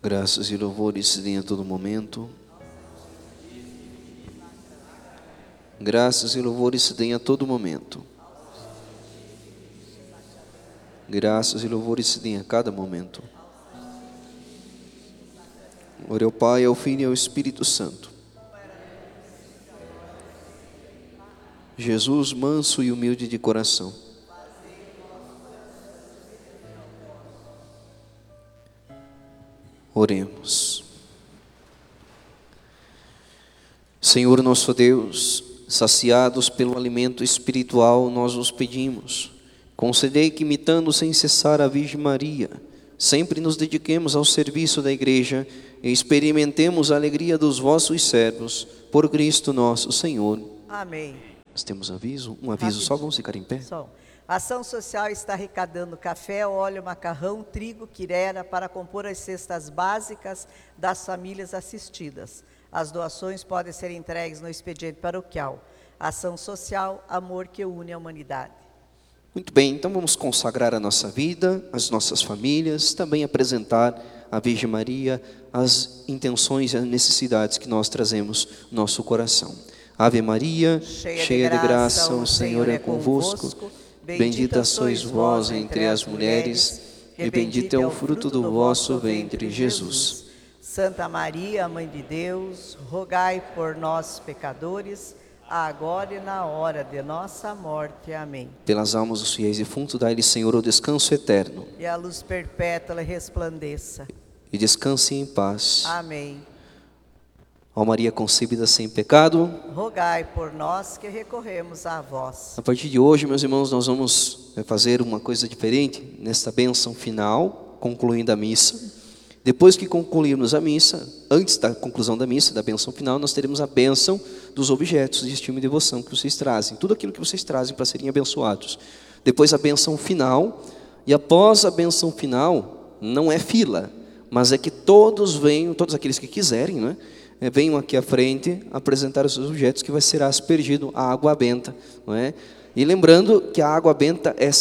Graças e louvores se deem a todo momento. Graças e louvores se deem a todo momento. Graças e louvores se deem a cada momento. Glória ao Pai, ao Filho e ao Espírito Santo. Jesus, manso e humilde de coração. Oremos. Senhor nosso Deus, saciados pelo alimento espiritual, nós os pedimos. Concedei que, imitando sem cessar a Virgem Maria, sempre nos dediquemos ao serviço da Igreja e experimentemos a alegria dos vossos servos, por Cristo nosso Senhor. Amém. Nós temos aviso? Um aviso só, vamos ficar em pé? Só. A ação social está arrecadando café, óleo, macarrão, trigo, quirera para compor as cestas básicas das famílias assistidas. As doações podem ser entregues no expediente paroquial. Ação social, amor que une a humanidade. Muito bem, então vamos consagrar a nossa vida, as nossas famílias, também apresentar à Virgem Maria as intenções e as necessidades que nós trazemos no nosso coração. Ave Maria, cheia de graça, o Senhor é convosco. Bendita sois vós entre as mulheres, e bendito é o fruto do vosso ventre, Jesus. Santa Maria, Mãe de Deus, rogai por nós, pecadores, agora e na hora de nossa morte. Amém. Pelas almas dos fiéis defuntos, dai-lhe, Senhor, o descanso eterno. E a luz perpétua lhe resplandeça. E descanse em paz. Amém. Ó Maria concebida sem pecado, rogai por nós que recorremos a vós. A partir de hoje, meus irmãos, nós vamos fazer uma coisa diferente nesta bênção final, concluindo a missa. Depois que concluirmos a missa, antes da conclusão da missa, da bênção final, nós teremos a bênção dos objetos de estima e devoção que vocês trazem, tudo aquilo que vocês trazem para serem abençoados. Depois a bênção final, e após a bênção final, não é fila, mas é que todos venham, todos aqueles que quiserem, né? Venham aqui à frente apresentar os seus objetos, que vai ser aspergido a água benta, não é? E lembrando que a água benta é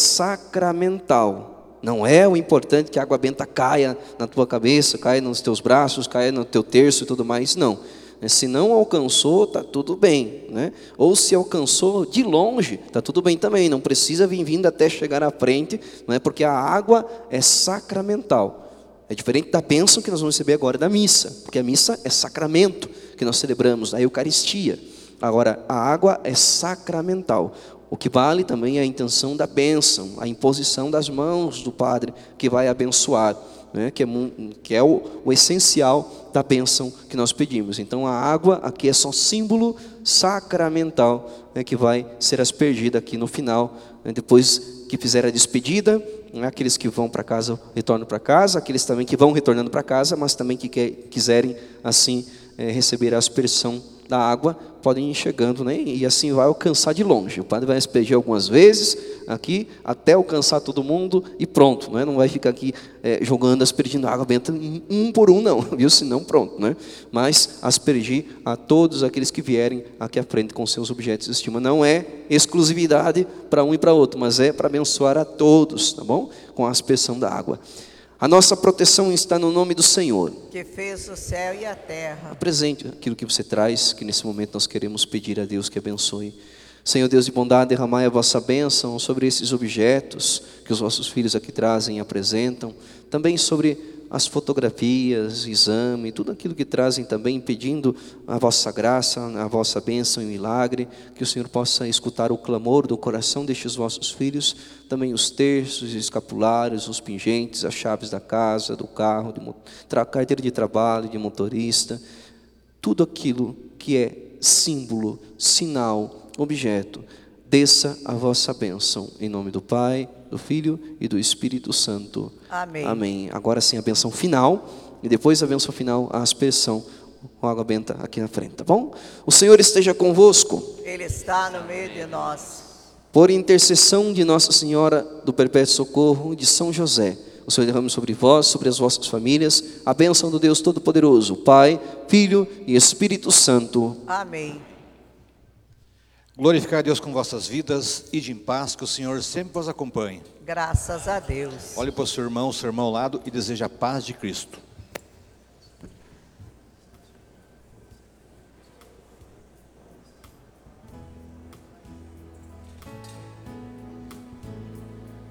sacramental, não é o importante que a água benta caia na tua cabeça, caia nos teus braços, caia no teu terço e tudo mais, não. Se não alcançou, está tudo bem, né? Ou se alcançou de longe, está tudo bem também, não precisa vir vindo até chegar à frente, não é? Porque a água é sacramental. É diferente da bênção que nós vamos receber agora da missa, porque a missa é sacramento que nós celebramos, a Eucaristia. Agora, a água é sacramental. O que vale também é a intenção da bênção, a imposição das mãos do Padre que vai abençoar, né? que é o essencial da bênção que nós pedimos. Então, a água aqui é só símbolo sacramental, né? Que vai ser aspergida aqui no final, né? Depois que fizer a despedida. Aqueles que vão para casa, retornam para casa, aqueles também que vão retornando para casa, mas também que quiserem assim receber a aspersão da água, podem ir chegando, né? E assim vai alcançar de longe. O Padre vai aspergir algumas vezes aqui, até alcançar todo mundo e pronto, né? Não vai ficar aqui jogando, aspergindo água benta um por um, não, viu? Senão pronto, né? Mas aspergir a todos aqueles que vierem aqui à frente com seus objetos de estima. Não é exclusividade para um e para outro, mas é para abençoar a todos, tá bom? Com a aspersão da água. A nossa proteção está no nome do Senhor, que fez o céu e a terra. Apresente aquilo que você traz, que nesse momento nós queremos pedir a Deus que abençoe. Senhor Deus de bondade, derramai a vossa bênção sobre esses objetos que os vossos filhos aqui trazem e apresentam. Também sobre as fotografias, exame, tudo aquilo que trazem também, pedindo a vossa graça, a vossa bênção e milagre, que o Senhor possa escutar o clamor do coração destes vossos filhos, também os terços, escapulários, os pingentes, as chaves da casa, do carro, carteira de trabalho, de motorista, tudo aquilo que é símbolo, sinal, objeto, desça a vossa bênção, em nome do Pai, do Filho e do Espírito Santo. Amém. Amém. Agora sim a bênção final, e depois da bênção final, a aspersão com água benta aqui na frente, tá bom? O Senhor esteja convosco. Ele está no meio de nós. Por intercessão de Nossa Senhora do Perpétuo Socorro, de São José, o Senhor derrame sobre vós, sobre as vossas famílias, a bênção do Deus Todo-Poderoso, Pai, Filho e Espírito Santo. Amém. Glorificar a Deus com vossas vidas, ide em paz, que o Senhor sempre vos acompanhe. Graças a Deus. Olhe para o seu irmão ao lado e deseje a paz de Cristo.